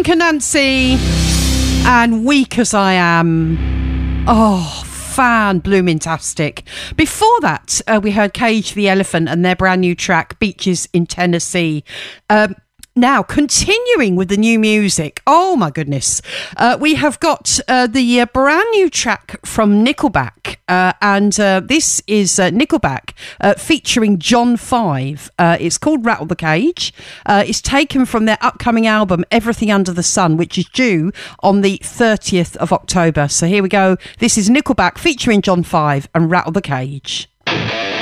Drunk and Nancy and Weak as I Am. Oh, fan-bloomin-tastic. Before that, we heard Cage the Elephant and their brand new track, Beaches in Tennessee. Now, continuing with the new music, oh my goodness, we have got the brand new track from Nickelback, and this is Nickelback featuring John 5. It's called Rattle the Cage. It's taken from their upcoming album, Everything Under the Sun, which is due on the 30th of October. So here we go. This is Nickelback featuring John 5 and Rattle the Cage.